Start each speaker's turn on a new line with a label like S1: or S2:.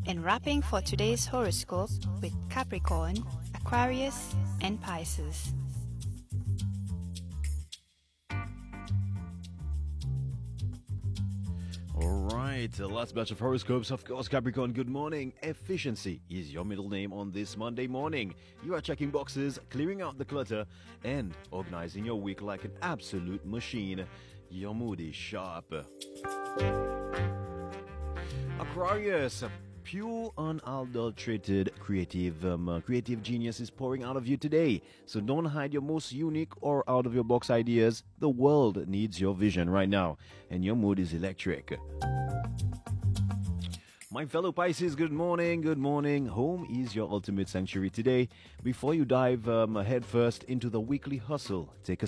S1: and wrapping for today's horoscope with Capricorn, Aquarius, and Pisces.
S2: Alright, the last batch of horoscopes, of course, Capricorn, good morning. Efficiency is your middle name on this Monday morning. You are checking boxes, clearing out the clutter, and organizing your week like an absolute machine. Your mood is sharp. Aquarius, pure, unadulterated creative genius is pouring out of you today. So don't hide your most unique or out of your box ideas. The world needs your vision right now, and your mood is electric. My fellow Pisces, good morning, good morning. Home is your ultimate sanctuary today. Before you dive head first into the weekly hustle, take a